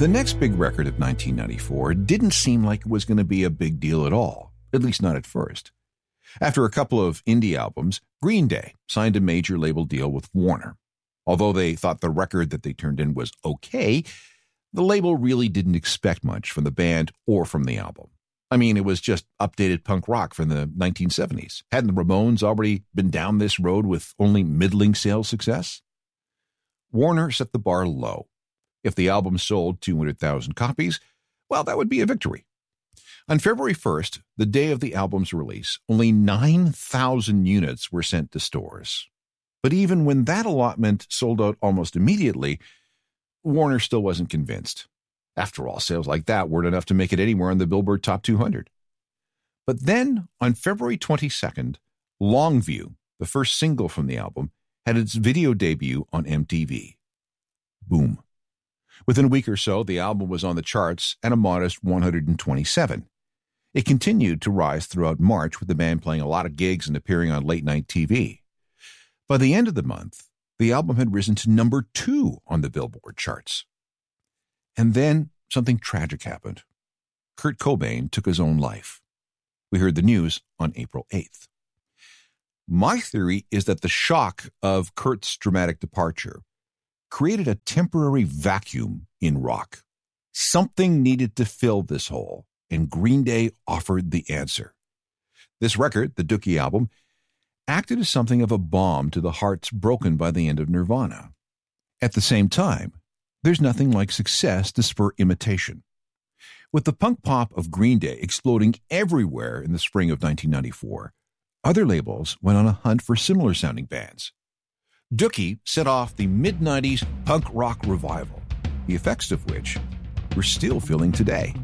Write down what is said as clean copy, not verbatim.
The next big record of 1994 didn't seem like it was going to be a big deal at all, at least not at first. After a couple of indie albums, Green Day signed a major label deal with Warner. Although they thought the record that they turned in was okay, the label really didn't expect much from the band or from the album. I mean, it was just updated punk rock from the 1970s. Hadn't the Ramones already been down this road with only middling sales success? Warner set the bar low. If the album sold 200,000 copies, well, that would be a victory. On February 1st, the day of the album's release, only 9,000 units were sent to stores. But even when that allotment sold out almost immediately, Warner still wasn't convinced. After all, sales like that weren't enough to make it anywhere on the Billboard Top 200. But then, on February 22nd, Longview, the first single from the album, had its video debut on MTV. Boom. Within a week or so, the album was on the charts at a modest 127. It continued to rise throughout March, with the band playing a lot of gigs and appearing on late-night TV. By the end of the month, the album had risen to number 2 on the Billboard charts. And then something tragic happened. Kurt Cobain took his own life. We heard the news on April 8th. My theory is that the shock of Kurt's dramatic departure created a temporary vacuum in rock. Something needed to fill this hole, and Green Day offered the answer. This record, the Dookie album, acted as something of a balm to the hearts broken by the end of Nirvana. At the same time, there's nothing like success to spur imitation. With the punk pop of Green Day exploding everywhere in the spring of 1994, other labels went on a hunt for similar-sounding bands. Dookie set off the mid-90s punk rock revival, the effects of which we're still feeling today.